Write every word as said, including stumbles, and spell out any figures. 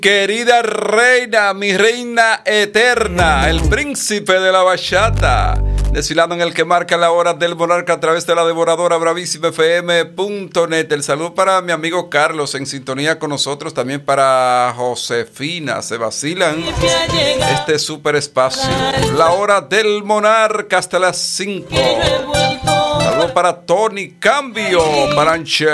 Querida reina, mi reina eterna, el príncipe de la bachata, desfilando en el que marca la hora del monarca a través de la devoradora bravísima F M punto net. El saludo para mi amigo Carlos en sintonía con nosotros, también para Josefina, se vacilan este super espacio. La hora del monarca hasta las cinco. Saludo para Tony Cambio, para Anchel.